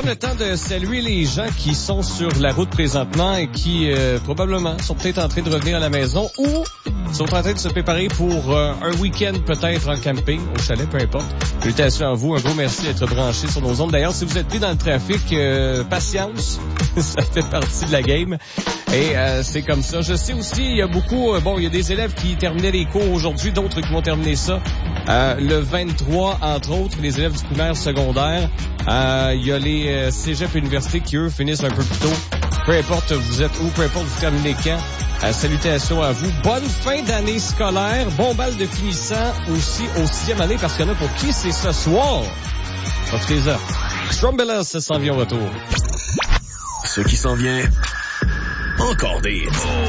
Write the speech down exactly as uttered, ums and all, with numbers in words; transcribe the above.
le temps de saluer les gens qui sont sur la route présentement et qui euh, probablement sont peut-être en train de revenir à la maison ou sont en train de se préparer pour euh, un week-end peut-être en camping, au chalet, peu importe. Salutations à vous, un gros merci d'être branchés sur nos ondes. D'ailleurs, si vous êtes pris dans le trafic, euh, patience, ça fait partie de la game. Et euh, c'est comme ça. Je sais aussi, il y a beaucoup, euh, bon, il y a des élèves qui terminaient les cours aujourd'hui, d'autres qui vont terminer ça euh, le vingt-trois, entre autres, les élèves du primaire secondaire. Euh, il y a les euh, cégep universités qui, eux, finissent un peu plus tôt. Peu importe vous êtes où, peu importe vous terminez quand. Euh, salutations à vous. Bonne fin d'année scolaire. Bon bal de finissant aussi au sixième année parce qu'il y en a pour qui c'est ce soir. Profitez-en. Strumbellas s'en vient au retour. Ce qui s'en vient, encore des hits.